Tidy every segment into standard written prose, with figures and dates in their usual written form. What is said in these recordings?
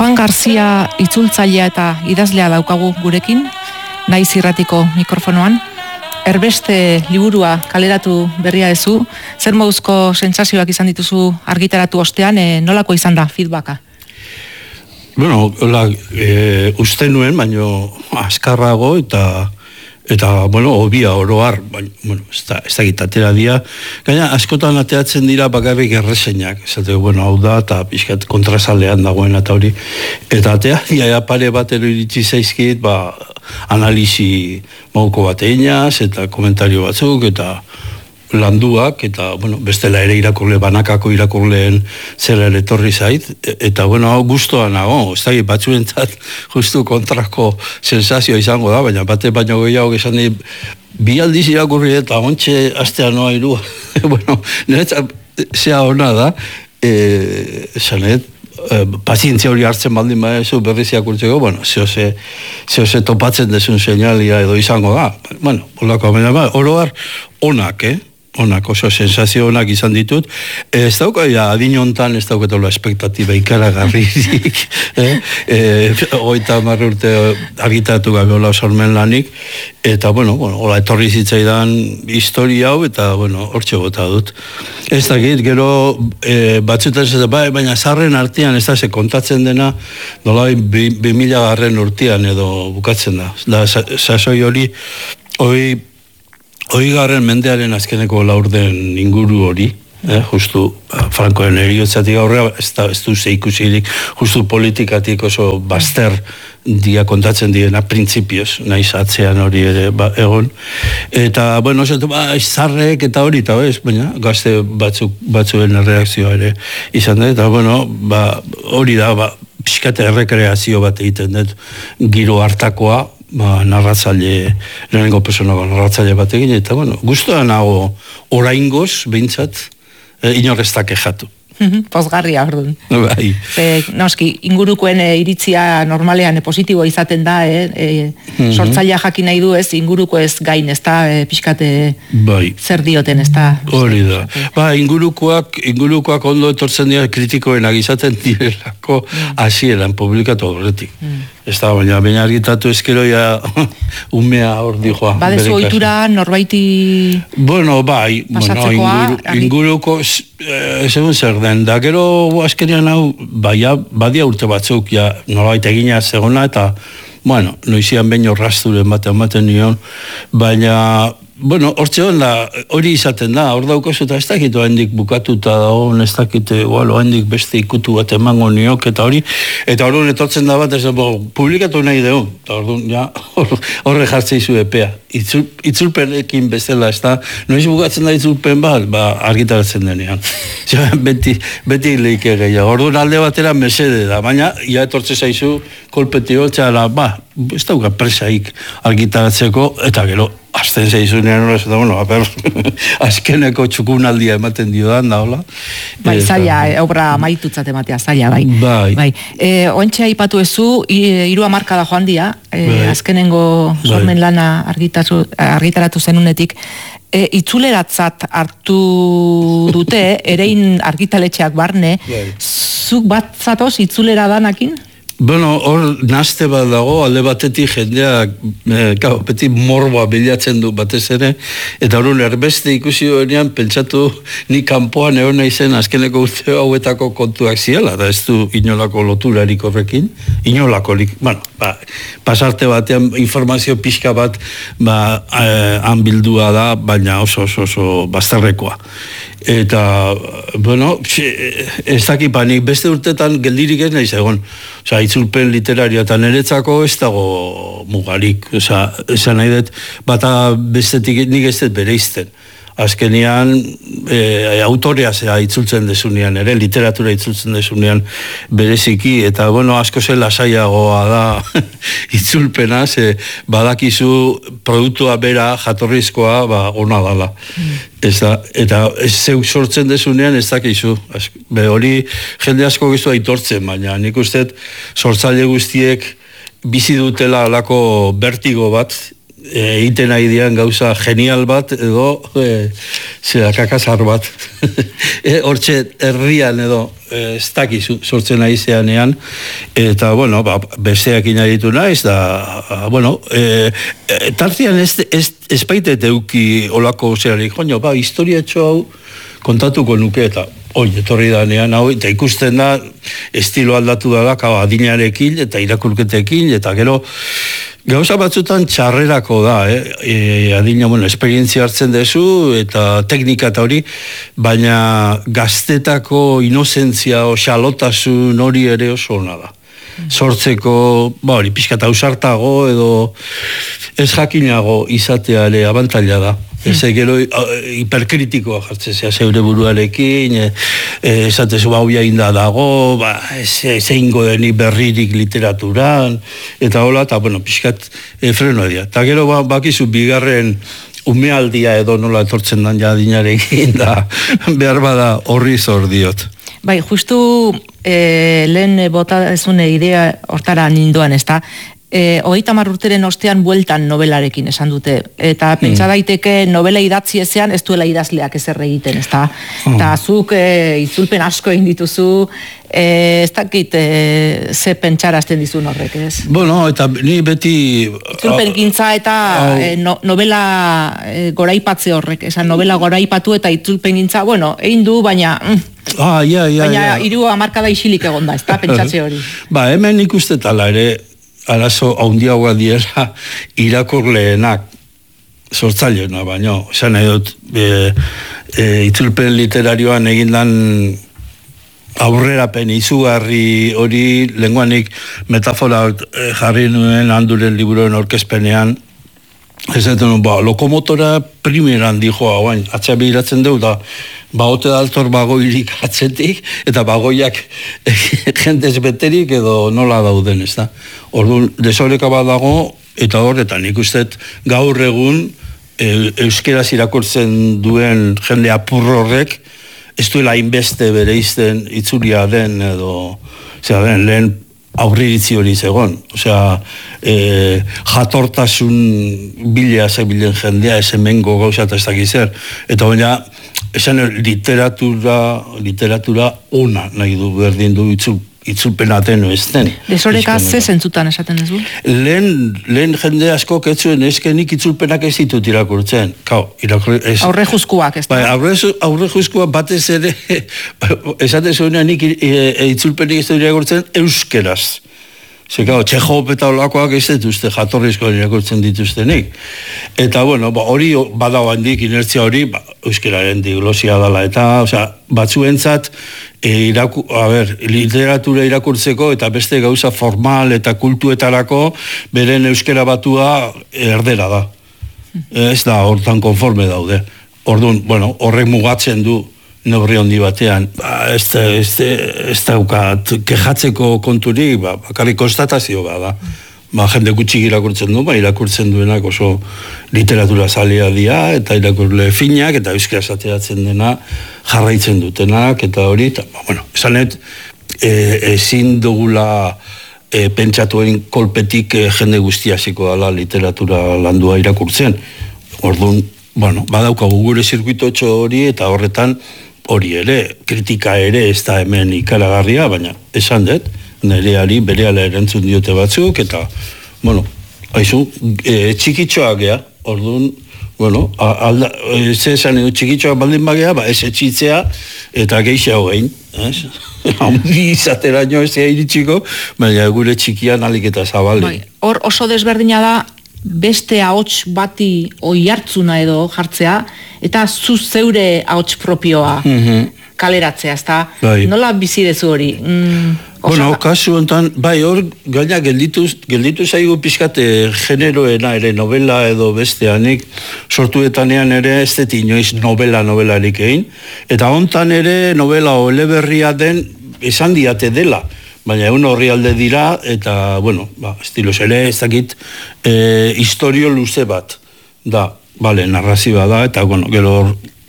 Juan Garzia itzultzailea eta idazlea daukagu gurekin, Naiz Irratiko mikrofonoan. Erbeste liburua kaleratu berria dezu, zer moduzko sentsazioak izan dituzu argitaratu ostean, nolako izan da feedbacka? Bueno, uste nuen, baino azkarrago eta bueno, obia oroar, bueno, ez da gitatera dia. Gaina, askotan ateatzen dira bakarrik erreseñak, esate, bueno, hau da, eta pixkat kontrasalean dagoen eta hori. Eta atea, pare batero iritsi zaizkit, analisi mauko bat einaz, eta komentario batzuk, eta landuak, eta, bueno, bestela ere irakurle, banakako irakurleen zera ere torri zait, eta, bueno, hau guztoa nago, ez da, batzuentzat justu kontrako sensazioa izango da, baina bate baino gehiago esan di, bi aldiz irakurri eta ontxe astea noa irua. Bueno, niretzat, zea hona da, esanet, pazientzia hori hartzen baldin badezu berriz irakurtzeko, bueno, zehose topatzen desun seinalia edo izango da. Bueno, holako amena, oroar onak, onak, oso sensazio onak izan ditut. Ez dauka, adin hontan ez dauketela espektatiba ikaragarririk. Hogeita urte argitaratu gabe hola sormen lanik. Eta, bueno, hola etorri zitzaidan historia hau, eta, bueno, hortxe bota dut. Ez dakit, gero batzutan ez da, baina zarren artean ez da, ze kontatzen dena, nola 2000 urtean edo bukatzen da. Da, sasoi hori, Oigarren mendearen azkeneko laurden inguru hori, justu Frankoen eriotzatik aurrea, ez du zeikusirik, justu politikatik oso baster dia kontatzen diena, printzipioz, naiz atzean hori ere egon. Eta, bueno, zarrek eta hori, eta ez, baina gazte batzuen reakzioa ere izan da, eta, bueno, hori da, pixkate errekreazio bat egiten dut, giro hartakoa, narratzaile, lehenengo personako narratzaile bat egin, eta, bueno, guztuan nago oraingoz, behintzat, inorreztak kexatu. Pozgarria, orduan. Bai. Noski, ingurukoen iritzia normalean positibo izaten da, sortzailea jakin nahi du ez, inguruko ez gain, ez da, pixkate zer dioten, ez da. Hori da. Ingurukoak ondo etortzen dira kritikoenak izaten direlako hasieran publikatu horretik. Ez da, baina argitatu eskeroia umea hor dijoa. Badezu ohitura norbaiti pasatzekoa? Inguruko, segun zer den, da gero azkenean hau, badia urte batzuk, norbait egina zegona, eta, bueno, noizian behin horrazturen ematen nion, baina, bueno, hortze hori izaten da, hor daukozu eta ez dakit oendik bukatuta dago, ez dakit oendik beste ikutu bat emango niok eta hori, eta horren etortzen da bat, ez da, publikatu nahi dugu, eta horre jartzei zu epea. Itzulpenekin bezala, ez da, noiz bukatzen da itzulpen bat, argitaratzen denean. Beti leike gehiago. Orduan alde batera mesede da, baina, etortze zaizu, kolpetio, txala, ez dauka presaik argitaratzeko, eta gero, azten zeizunean hori, eta, bueno, azkeneko txukunaldia ematen diodan, da, hola. Zaila, obra maitutzat ematea, zaila, bai. Oentxe aipatu ezu, 3 hamarkada joan dia, azkenengo sormen lana argitaratu zenunetik, itzuleratzat hartu dute, erein argitaletxeak barne, zuk bat zatoz itzulera danakin? Bueno, hor nazte bat dago, alde batetik jendeak, beti morboa bilatzen du batez ere, eta horren erbeste ikusi horenean, pentsatu ni kanpoan egon naizen azkeneko urte hauetako kontuak ziela, da ez du inolako loturarik horrekin, inolakorik, bueno, pasarte batean informazio pixka bat, han bildua da, baina oso bazterrekoa. Eta, bueno, ez dakipanik, beste urtetan geldirik ez nahiz egon. Osa, itzulpen literario eta niretzako ez dago mugarik. Osa, esan nahi dut, bata bestetik nik ez dut bereizten. Azkenean, autorea zera itzultzen desunean, literatura itzultzen desunean bereziki, eta, bueno, asko zela lasaiagoa da itzulpena, badakizu produktua bera, jatorrizkoa, ona dala. Eta zeuk sortzen desunean ez dakizu. Hori jende asko giztu aitortzen, baina nik uste sortzaile guztiek bizi dutela alako bertigo bat, egiten nahi dian gauza genial bat edo kakasar bat. Hortxe herrian edo ez dakizu sortzen nahi zeanean, eta, bueno, besteak inaditu naiz, da, bueno, tartean ez baitet euki olako zerarik, historiatxo hau kontatuko nuke, eta, etorri danean, eta ikusten da, estilo aldatu dala, adinarekin, eta irakurketekin, eta gero, gauza batzutan txarrerako da, adina, esperientzia hartzen dezu, eta teknika eta hori, baina gaztetako inozentzia o xalotasun hori ere oso hona da. Sortzeko, hori, pixkata ausartago, edo ez jakinago izatea ere abantaila da. Ez gero hiperkritikoa jartzea zeure buruarekin, esatezu hauia inda dago, zeingo deni berririk literaturan, eta hola, eta bueno, pixkat freno dira. Eta gero bakizu bigarren umealdia edo nola etortzen dan jadinarekin, da behar bada horri zor diot. Bai, justu lehen bota ezune idea hortara ninduan, ez da? 30 urteren ostean bueltan novelarekin esan dute. Eta pentsa daiteke novela idatzi ezean ez duela idazleak ezer egiten, ez da? Eta zuk itzulpen asko egin dituzu, ez dakit ze pentsarazten dizun horrek, ez? Bueno, eta ni beti... Itzulpen gintza eta novela goraipatze horrek, esan novela goraipatu eta itzulpen gintza, bueno, egin du, baina... Baina 3 hamarkada isilik egon da, ez da, pentsatze hori. Hemen ikustetan ere, arazo haundiagoa diera irakurleenak sortzaileena, baina esan nahi dut itzulpen literarioan egindan aurrerapen izugarri hori lenguanik metafora jarri nuen Anduren liburuaren aurkezpenean, ez dut, lokomotora primeran dijo hauain, atzea behiratzen dugu da, ote daltor bagoirik atzetik, eta bagoiak jendez beterik edo nola dauden, ez da. Orduan, desoreka bat dago, eta horretan ikustet gaur egun euskeraz irakurtzen duen jende apurro horrek, ez duela inbeste bere izten itzulia den edo, lehen aurriritzi hori zegon. Jatortasun bilea zebilen jendea, ez hemengo gauza eta ez dakizer. Eta baina, esan literatura ona nahi du berdin du itzulpenaten ez den. Desoreka ze zentzutan esaten duzu? Lehen jende asko ketzuen eskenik itzulpenak ez ditut irakurtzen. Aurre juzkuak, ez da? Aurre juzkuak batez ere, esaten zuenean nik itzulpenik ez dut irakurtzen euskeraz. Txehop eta olakoak ez dituzte jatorrizko irakurtzen dituztenik. Eta, bueno, hori badago handik inertzia hori, euskeraren diglosia dela, eta, batzuentzat, literatura irakurtzeko eta beste gauza formal eta kultuetarako beren euskera batua erdera da. Ez da, hortan konforme daude. Orduan, bueno, horrek mugatzen du neurri handi batean, ez daukat kejatzeko konturik, bakarrik konstatazio da. Jende gutxik irakurtzen du, irakurtzen duenak oso literatura zalea dira, eta irakurle finak, eta euskera ateratzen dena jarraitzen dutenak, eta hori, eta, bueno, esanet, ezin dugula pentsatuen kolpetik jende guztiasiko dela literatura landua irakurtzen. Orduan, bueno, badaukagu gure zirkuitotxo hori, eta horretan, hori ere, kritika ere ez da hemen ikaragarria, baina esan dut, nereari berehala erantzun diote batzuk, eta, bueno, haizu, txikitxoak gea, orduan, bueno, ze esan edo txikitxoak baldin bagea, ez etxitzea, eta geixa hogein, haundi izateraino ez ega iritsiko, baina gure txikian alik eta zabali. Hor oso desberdina da, beste ahots bati oihartzuna edo jartzea, eta zu zeure ahots propioa kaleratzea, ezta? Nola bizi dezu hori? Bueno, kasu honetan, hor gaina gelditu zaigu pixkate generoena ere novela edo besteanik, sortuetanean ere ez dut inoiz novelarik egin, eta honetan ere novela oleberria den esan diate dela, baina egun horri alde dira, eta, bueno, estilos ere ez dakit historio luze bat da, narrazioa da, eta, bueno, gero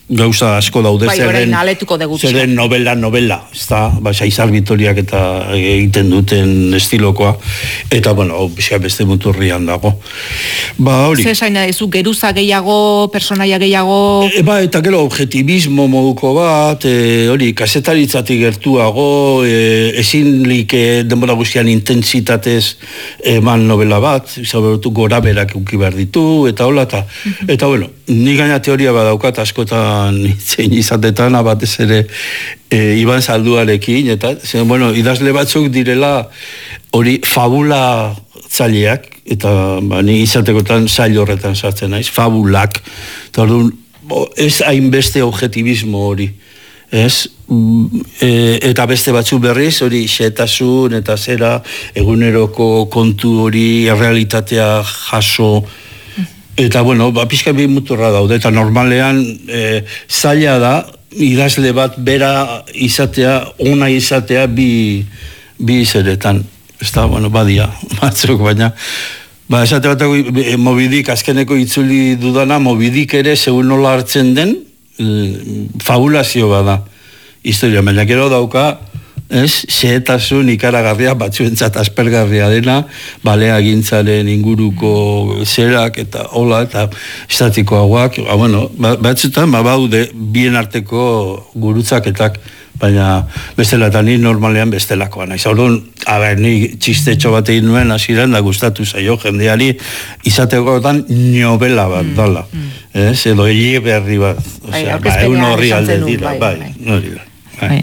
gauza asko daude zeren novela, ez da, Saizar Bitoriak eta egiten duten estilokoa, eta, bueno, beste muturrian dago. Hori. Zer zaina, ezu geruza gehiago, personaia gehiago... Eta gero, objetibismo moduko bat, hori, kasetaritzatik gertuago, ezinlik denbora guztian intentsitatez eman novela bat, zaberotu gora berak uki behar ditu, eta hola, eta bueno, ni gaina teoria badaukat askotan zein izatetan, batez ere Iban Zalduarekin, eta, bueno, idazle batzuk direla hori fabula zaileak, eta ni izatekotan zail horretan sartzen naiz, fabulak, eta orduan, ez hainbeste objetibismo hori, ez? Eta beste batzu berriz, hori xetasun eta zera, eguneroko kontu hori, errealitatea jaso, eta, bueno, pixka bi muturra daude, eta normalean zaila da, idazle bat bera izatea, ona izatea bi zeretan. Ez da, bueno, badia, batzuk, baina, esate batako Mobidik, azkeneko itzuli dudana, Mobidik ere, segun nola hartzen den, fabulazio bada historia, baina gero dauka, xehetasun ikaragarria batzuentzat aspergarria dena, baleagintzaren inguruko zerak eta hola eta estatikoagoak, bueno, batzutan baude bien arteko gurutzaketak, baina bestela eta ni normalean bestelakoa naiz. Orduan, ni txistetxo bat egin nuen hasieran da gustatu zaio jendeari izatekotan novela bat dala. Edo eleberri bat, egun horri alde dira, hori da.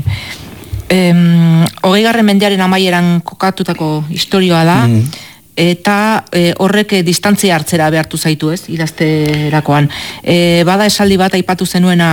20. mendearen amaieran kokatutako historioa da, eta horrek distantzia hartzera behartu zaitu, ez, idazterakoan. Bada esaldi bat aipatu zenuena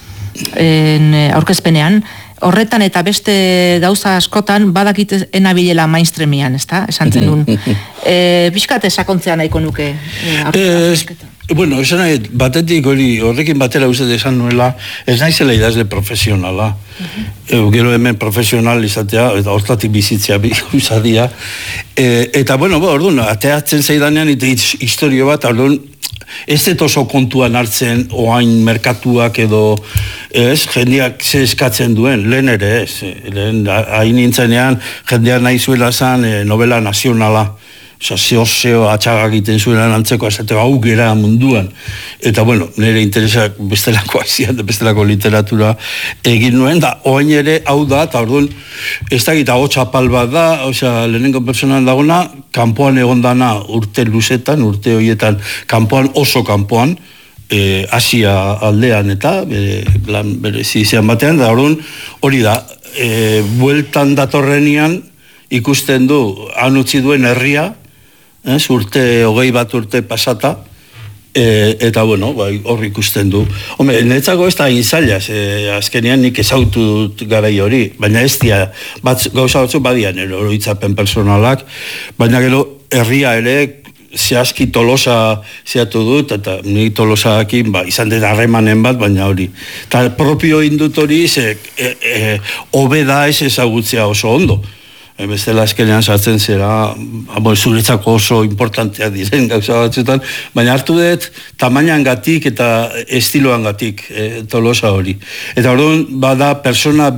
aurkezpenean, horretan eta beste gauza askotan badakit enabilela mainstreamian, ez da, esan zenun. Bizkat esakontzea nahiko nuke aurkezketa. Bueno, esan nahi, batetik horrekin batera uste esan nuela, ez naizela idazle profesionala. Gero hemen profesional izatea, eta hortatik bizitzea usadia. Eta, bueno, orduan, ateatzen zaidanean, historio bat, orduan, ez dut oso kontuan hartzen, oain merkatuak edo, jendeak ze eskatzen duen, lehen ere ez. Lehen, hain nintzenean, jendeak nahi zuela zan novela nazionala. Zeo atxaga egiten zuen antzeko azateko hau gera munduan. Eta, bueno, nire interesak bestelako azian, bestelako literatura egin nuen, da, oain ere hau da, eta orduan, ez da gita hotxapal bat da, lehenengo personan dagona, kanpoan egondana urte luzetan, urte horietan, kanpoan, oso kanpoan, Asia aldean eta, bere zizean batean, da, orduan, hori da, bueltan datorrenian, ikusten du, han utzi duen herria, urte, 20 bat urte pasata, eta, bueno, hor ikusten du. Home, netzako ez da inzaila, azkenean nik ezautu garai hori, baina ez dia, gauza batzuk badian, oroitzapen personalak, baina gero, herria ere, zehazki Tolosa zehatu dut, eta ni Tolosakin izan den harremanen bat, baina hori. Eta propio indut hori, hobe da ez ezagutzea oso ondo. Bestela azkenean sartzen zera, zuretzako oso importantea diren gauza batzutan, baina hartu dut tamainan gatik eta estiloan gatik Tolosa hori. Eta orduan, bada persona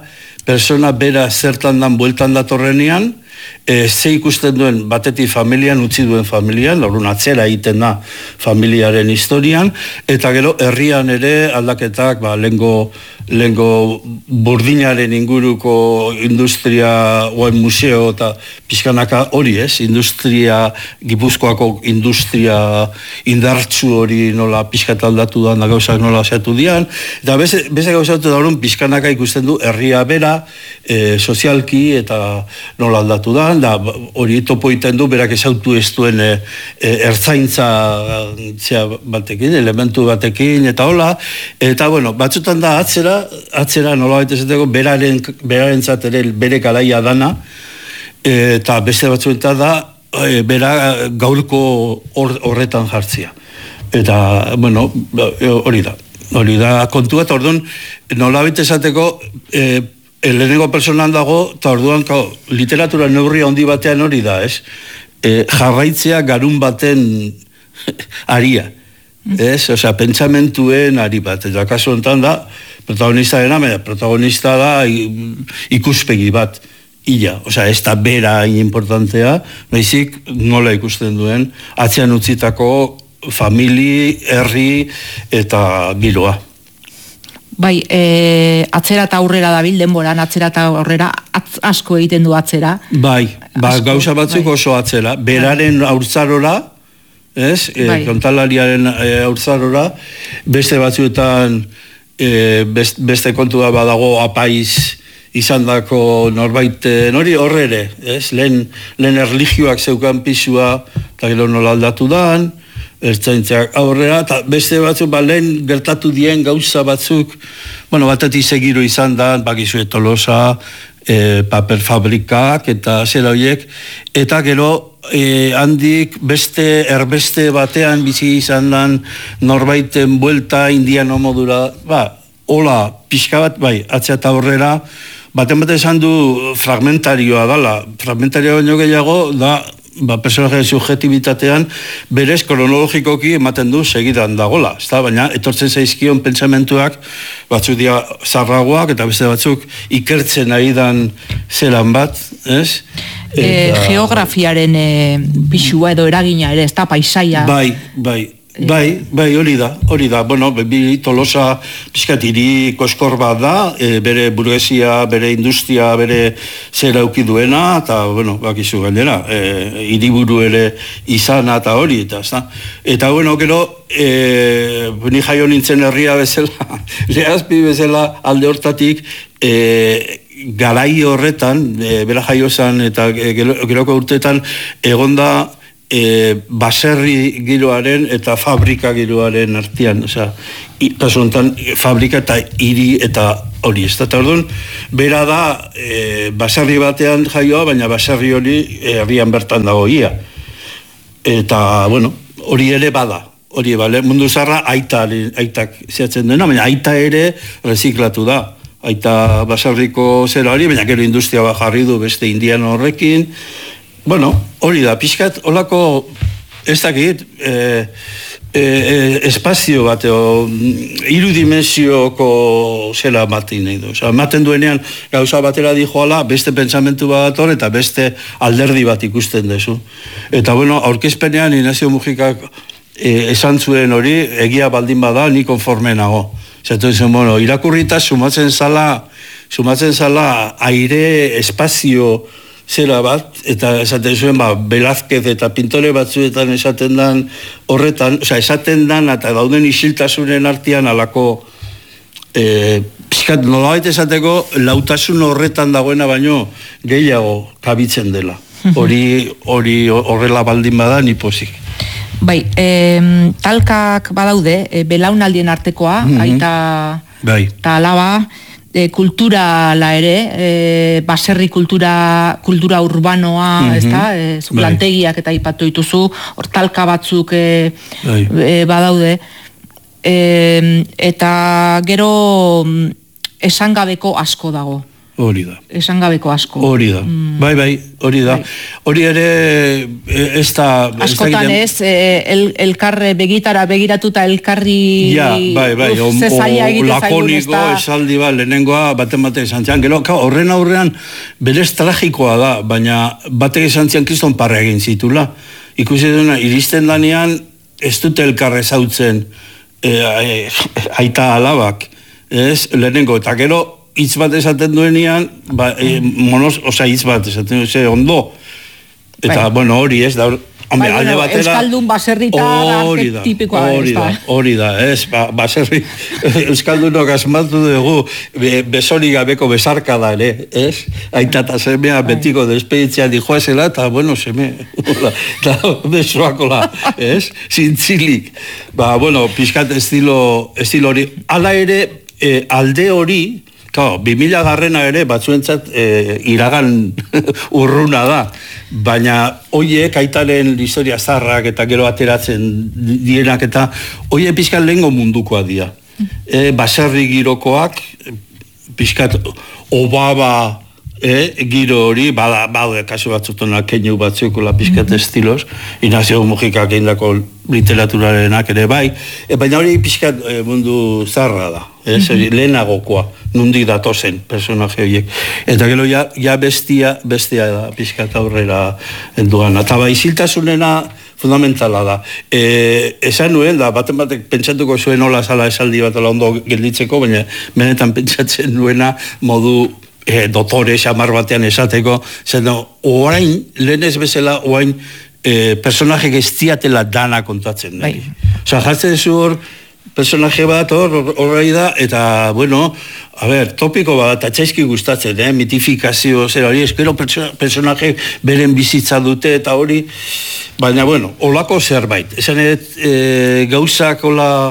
bera zertan dan bueltan datorrenean, ze ikusten duen batetik familian, utzi duen familian, orduan atzera egiten da familiaren historian, eta gero herrian ere aldaketak, lehengo burdinaren inguruko industria, oen museo eta pixkanaka hori ez, Gipuzkoako industria indartsu hori nola pixkat aldatu da gauzak nola zatu dian, eta beste gauzatu da horren pixkanaka ikusten du herria bera, sozialki eta nola aldatu da, hori topo iten du, berak ezautu ez duen ertzaintza batekin, elementu batekin, eta hola, eta bueno, batzutan da atzera nola baitezateko beraren ere bere garaia dana, eta beste batzuetan da, bera gaurko horretan jartzia. Eta, bueno, hori da kontua, eta orduan, nola baitezateko, lehenengo personan dago, eta orduan, literatura neurria handi batean hori da, ez? Jarraitzea garun baten aria. ez? Osea, pentsamentuen ari bat, eta kasu honetan da, protagonista da ikuspegi bat, illa, osea, ez da bera importantea, baizik nola ikusten duen, atzean utzitako famili, herri eta giroa. Bai, atzera eta aurrera dabil, denboran atzera eta aurrera asko egiten du atzera. Bai, gauza batzuk oso atzera, beraren aurtzarora, ez, kontalariaren aurtzarora, beste batzuetan beste kontua badago apaiz izan dako norbaiten hori horrere, ez, lehen erlijioak zeukan pisua, eta gero nola aldatu dan, ertzaintzak aurrera, eta beste batzuk, lehen gertatu dien gauza batzuk, batetik segiro izan da, bakizue Tolosa, paper fabrikak, eta zera horiek, eta gero handik erbeste batean bizi izan dan norbaiten buelta indiano modura, hola, pixka bat, atzea eta aurrera, baten esan du fragmentarioa dala, fragmentarioa baino gehiago da, personaje subjetibitatean berez kronologikoki ematen du segidan dagola, baina etortzen zaizkion pentsamentuak batzuk dira zarragoak eta beste batzuk ikertzen ari dan zelan bat, ez? Geografiaren pisua edo eragina ere, ez da paisaia. Bai, hori da. Tolosa pixkat hiri koskor bat da, bere burguesia, bere industria, bere zera auki duena, eta, bakizu gainera, hiriburu ere izana eta hori, eta, gero, ni jaio nintzen herria bezala, Lehazpi bezala alde hortatik, garai horretan, bera jaio zan, eta geroko urteetan, egonda, baserri giroaren eta fabrika giroaren artean, kasu honetan fabrika eta hiri eta hori, ez da, eta orduan, bera da baserri batean jaioa, baina baserri hori herrian bertan dago ia. Eta, hori ere bada, hori, mundu zarra aitak zehatzen dena, baina aita ere reziklatu da. Aita baserriko zera hori, baina gero industria bat jarri du beste indiano horrekin, hori da, pixkat, holako, ez dakit, espazio bat, irudimensioko zela matin nahi du. Maten duenean gauza batera dijoala, beste pentsamentu bat hor, eta beste alderdi bat ikusten dezu. Eta, aurkezpenean Ignacio Mujikak esan zuen hori, egia baldin bada, ni konforme nago. Zatu zen, irakurrita sumatzen zala aire, espazio, zera bat, eta esaten zuen, Velázquez eta pintore batzuetan esaten dan horretan, esaten dan, eta dauden isiltasunen artean alako, pixkat nolabait esateko, lautasun horretan dagoena baino gehiago kabitzen dela. Hori horrela baldin bada, nipozik. Bai, talkak badaude, belaunaldien artekoa, aita eta alaba, kulturala ere, baserri kultura urbanoa, ez da, lantegiak eta ipatu dituzu, hor talka batzuk badaude, eta gero esangabeko asko dago. Hori da. Esangabeko asko. Hori da. Bai, hori da. Hori ere ez da... Askotan ez, elkarre begiratuta elkarri... Bai, lakoniko esaldi lehenengoa baten esan zian. Gero, horren aurrean berez tragikoa da, baina batek esan zian kriston parra egin zitula. Ikusi duena, iristen danean ez dute elkarre zautzen aita alabak. Lehenengo, eta gero hitz bat esaten duenean, hitz bat esaten duenean, ondo. Eta, hori ez, da, alde batera... Euskaldun baserritar tipikoa da. Hori da, ez, baserri, Euskaldunok asmatu dugu, besori gabeko besarka da, ez? Aita eta semea betiko despeditzea dijoazela, eta, seme, eta besoakola, ez? Zintzilik. Pixkat estilo hori. Hala ere, alde hori, 2000 garrena ere batzuentzat iragan urruna da, baina hoiek aitaren historia zarrak eta gero ateratzen dienak eta hoiek pixkat lehengo mundukoa dira. Baserri girokoak, pixkat obaba giro hori, bada kasu batzutona keinu batzuk pixkat estilos, Ignacio Mujikak egindako literaturarenak ere bai, baina hori pixkat mundu zarra da, lehenagokoa, nundik datozen personaje horiek. Eta gero ja bestia da pixkat aurrera enduan. Eta bai, isiltasunena fundamentala da. Esan nuen, da, batek pentsatuko zuen hola zala esaldi bat ondo gelditzeko, baina benetan pentsatzen nuena modu dotore xamar batean esateko, zen orain, lehen ez bezala, orain personaje gestiatela dana kontatzen. Osa, jartzen zu hor, personaje bat horrai da, eta, bueno, a ver, topiko bat, atxaizki gustatzen, mitifikazio, zer hori, eskero personaje beren bizitza dute, eta hori, baina, bueno, olako zerbait. Esan gauzak hola,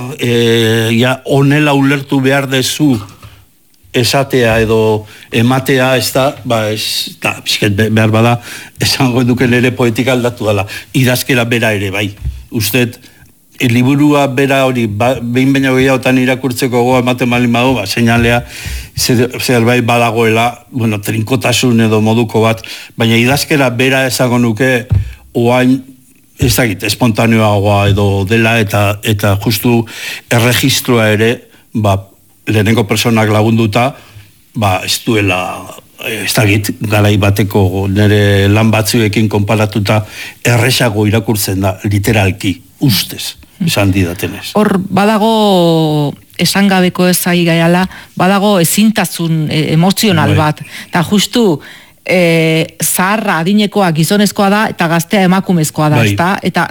onela ulertu behar dezu, esatea edo ematea ez da, pixket behar bada, esango duken ere poetika aldatu dela, idazkera bera ere, bai. Usted, liburua bera hori, behin baina gehiagotan irakurtzeko goa ematen malin bago, seinalea, zerbait badagoela, bueno, trinkotasun edo moduko bat, baina idazkera bera esango nuke, oain, ez dakit, espontaneoagoa edo dela, eta justu erregistroa ere, lehenengo personak lagunduta, ez duela, ez dakit, garai bateko nire lan batzuekin konparatuta erresago irakurtzen da, literalki, ustez, esan didatenez. Hor, badago esangabeko ezai gaiala, badago ezintasun emozional bat, eta justu zaharra adinekoa gizonezkoa da, eta gaztea emakumezkoa da, ezta? Eta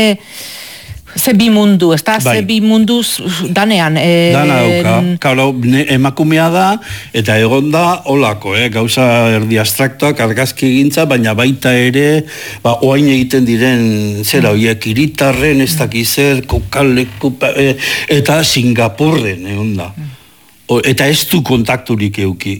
ze bi mundu, ez da? Ze bi mundu danean. Dana dauka. Emakumea da, eta egon da, holako, gauza erdi abstraktoak, argazki egintza, baina baita ere, oain egiten diren, zera horiek, iritarren, ez dakizer, kokaleku, eta Singapurren, egon da. Eta ez du kontakturik euki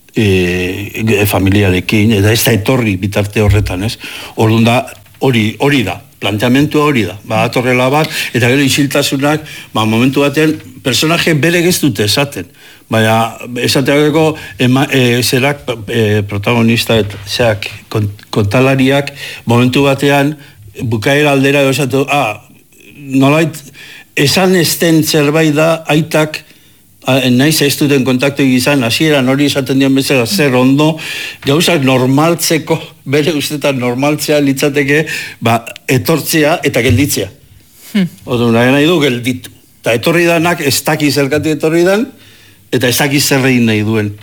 familiarekin, eta ez da etorri bitarte horretan, ez? Orduan da, hori da. Planteamentua hori da, atorrela bat, eta gero isiltasunak, momentu batean, personaje bere dute esaten, baina esateako zerak protagonista, zerak kontalariak, momentu batean, bukaera aldera esatu, nolait, esan esten zerbait da, aitak, naiz ez duten kontaktu egizan, hasieran hori esaten dion bezala zer ondo, gauzak normaltzeko, bere ustetan normaltzea litzateke, etortzea eta gelditzea. Odun, nahi du gelditu. Eta etorri danak ez dakiz elkati etorri dan, eta ez dakiz zerrein nahi duen.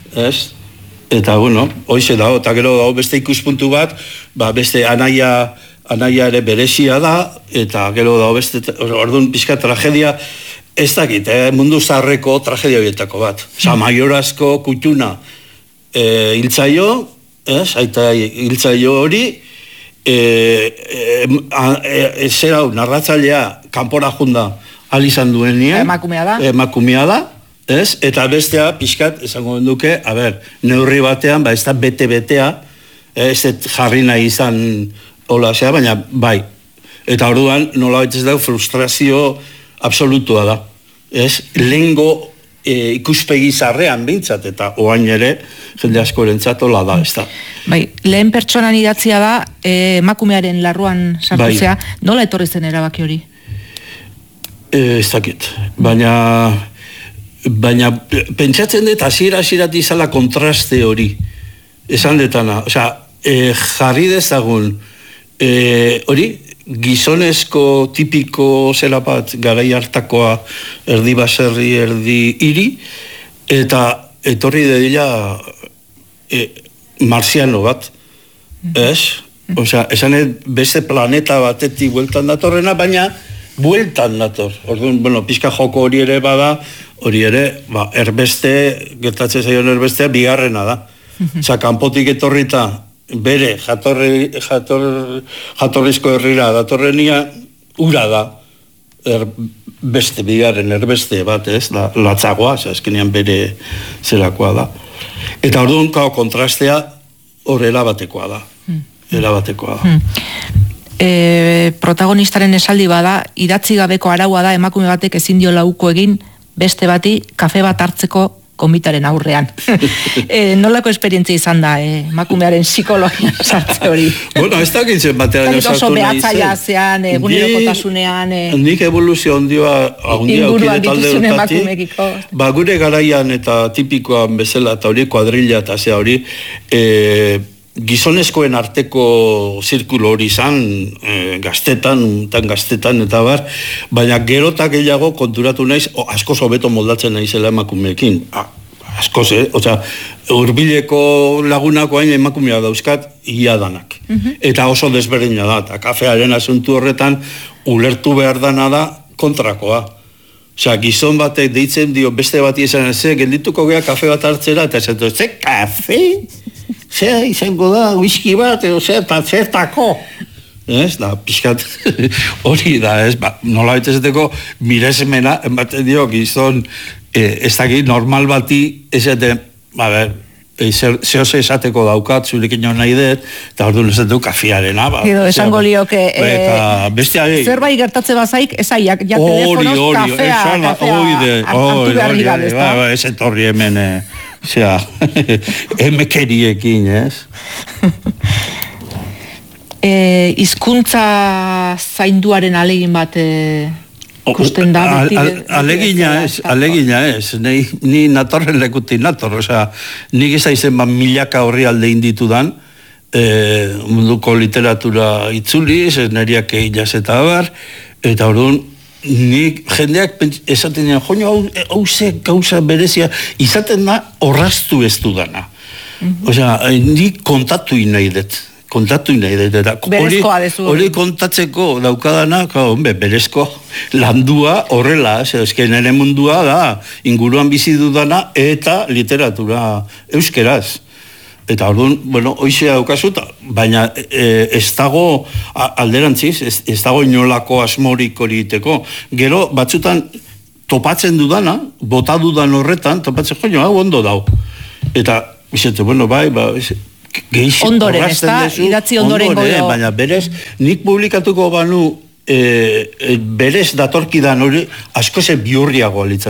Eta, bueno, hoize dago, eta gero dago beste ikuspuntu bat, beste anaia ere berezia da, eta gero dago beste, orduan pixka tragedia, ez dakit, mundu zaharreko tragedia horietako bat. Maiorazko kutuna hiltzaio, aita hiltzaio hori, zer hau, narratzailea kanpora junda alizan duenean. Emakumea da. Eta bestea, pixkat, esango duke, neurri batean, ez da bete-betea, ez jarri nahi izan hola zea, baina bai. Eta orduan, nola ez da, frustrazio absolutua da. Lehengo ikuspegi zarrean bintzat, eta oain ere, jende asko erentzat hola da, ez da. Lehen pertsonan idatzia da, emakumearen larruan sartzea, nola etorri zen erabaki hori? Ez dakit, baina pentsatzen dut, hasiera-hasirat izala kontraste hori, esan detana, jarri dezagun, hori, gizonezko tipiko zera bat garai hartakoa erdi baserri, erdi hiri, eta etorri dedila marziano bat, ez? Esan beste planeta batetik bueltan datorrena, baina bueltan dator. Orduan, pixka joko hori ere bada, hori ere, erbeste, gertatzen zaion erbestea, bigarrena da. Kanpotik etorrita, bere jatorrizko herrira datorrenia ura da beste bigarren erbeste bat, ez, latzagoa, azkenean bere zerakoa da. Eta orduan kontrastea hor erabatekoa da. Protagonistaren esaldi bada, idatzi gabeko araua da emakume batek ezin dio lauko egin beste bati kafe bat hartzeko komitaren aurrean. Nolako esperientzia izan da, emakumearen psikologia sartze hori? Bueno, ez dakit zen batean oso behatzaia zean, egunerokotasunean. Nik evoluzio handia inguruan dituzun emakumekiko. Gure garaian eta tipikoan bezala, eta hori kuadrilla eta zea hori, gizonezkoen arteko zirkulo hori izan, gaztetan eta bar, baina gerotak gehiago konturatu naiz, askoz hobeto moldatzen naizela emakumeekin. Askoz, osea, hurbileko lagunako hain emakumea dauzkat ia danak. Eta oso desberdina da, eta kafearen asuntu horretan ulertu behar dana da kontrakoa. Osea, gizon batek deitzen dio beste bati esan geldituko gea kafe bat hartzera, eta esan ze kafe? Zer izango da, whisky bat, edo eta zertako. Ez, da, pixkat, hori da, ez, nola betezateko miresmena, ematen dio, gizon, ez dakit, normal bati, esaten, zehose esateko daukat, zurekin jo nahi dut, eta orduan esateko kafiarena. Edo, esango lioke, zerbait gertatze bazaik, ezaiak, ja telefonoz, kafea hartu behar dira, ez da? Ez etorri hemen, zera, emekeriekin, ez? Hizkuntza zainduaren alegin bat ikusten da. Alegina ez. Ni natorren lekutik nator, osea, nik ez aizen milaka horri alde inditudan, munduko literatura itzuliz, neriak egilaz eta abar, eta orduan, nik jendeak esaten dira, hau ze gauza berezia, izaten da orraztu ez dudana. Osea, nik kontatu nahi dut. Berezkoa dezu. Hori kontatzeko daukadana, berezko landua horrela, eske nire mundua da, inguruan bizi dudana eta literatura euskeraz. Eta orduan, hoizea daukazuta, baina ez dago alderantziz, ez dago inolako asmorik hori iteko. Gero, batzutan topatzen dudana, bota dudan horretan, topatzen, hau ondo dau. Eta, izate, ondoren, ez da? Idatzi ondoren goio. Baina berez, nik publikatuko banu berez datorkidan hori, asko ze biurriago alitzen.